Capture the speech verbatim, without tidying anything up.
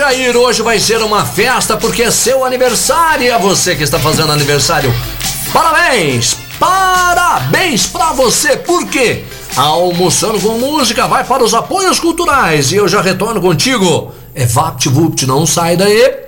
Jair, hoje vai ser uma festa porque é seu aniversário. É você que está fazendo aniversário. Parabéns! Parabéns pra você! Por quê? Almoçando com música vai para os apoios culturais e eu já retorno contigo. É VaptVupt, não sai daí.